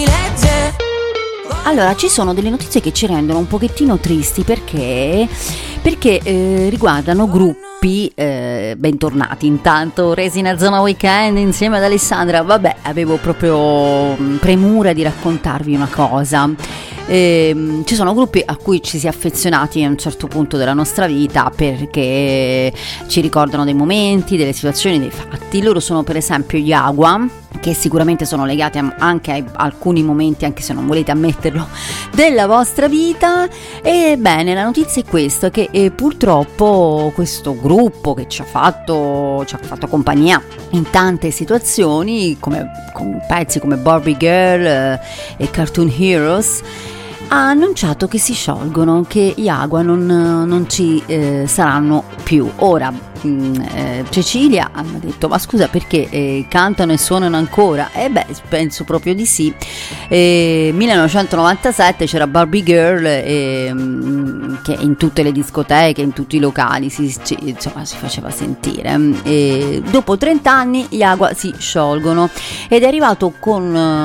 Allora, ci sono delle notizie che ci rendono un pochettino tristi perché riguardano gruppi, bentornati intanto, Resina Zona Weekend insieme ad Alessandra. Vabbè, avevo proprio premura di raccontarvi una cosa. Ci sono gruppi a cui ci si è affezionati a un certo punto della nostra vita perché ci ricordano dei momenti, delle situazioni, dei fatti. Loro sono per esempio gli Agua, che sicuramente sono legati anche a alcuni momenti, anche se non volete ammetterlo, della vostra vita. Ebbene, la notizia è questa, che purtroppo questo gruppo che ci ha fatto compagnia in tante situazioni, con pezzi come Barbie Girl e Cartoon Heroes, ha annunciato che si sciolgono, che gli Agua non ci saranno più. Ora Cecilia ha detto: ma scusa, perché cantano e suonano ancora? Penso proprio di sì. 1997 c'era Barbie Girl, che in tutte le discoteche, in tutti i locali si faceva sentire. Dopo 30 anni gli Agua si sciolgono ed è arrivato con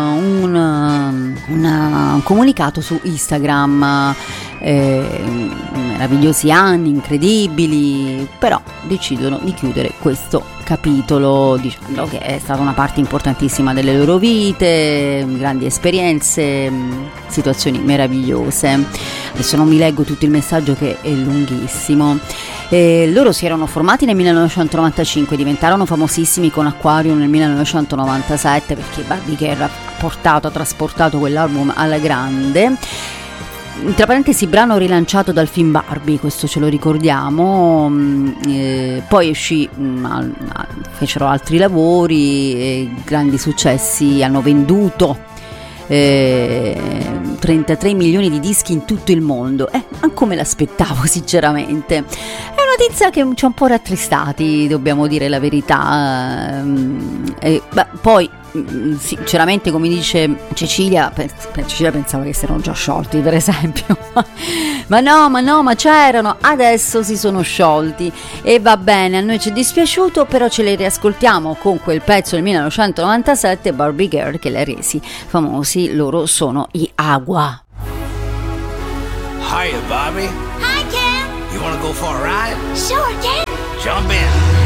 un comunicato su Instagram. Meravigliosi anni, incredibili, però decidono di chiudere questo capitolo dicendo che è stata una parte importantissima delle loro vite, grandi esperienze, situazioni meravigliose. Adesso non vi leggo tutto il messaggio che è lunghissimo. Loro si erano formati nel 1995, diventarono famosissimi con Aquarium nel 1997 perché Barbie Girl ha trasportato quell'album alla grande. Tra parentesi, brano rilanciato dal film Barbie, questo ce lo ricordiamo. Poi uscì, fecero altri lavori, grandi successi, hanno venduto 33 milioni di dischi in tutto il mondo. Anche me l'aspettavo sinceramente. È una notizia che ci ha un po' rattristati, dobbiamo dire la verità. Poi sinceramente, come dice Cecilia pensava che si erano già sciolti, per esempio. ma c'erano, adesso si sono sciolti e va bene, a noi ci è dispiaciuto, però ce li riascoltiamo con quel pezzo del 1997, Barbie Girl, che li ha resi famosi. Loro sono gli Agua. Hiya, Bobby. Hi, Ken. You wanna go for a ride? Sure, Ken. Jump in.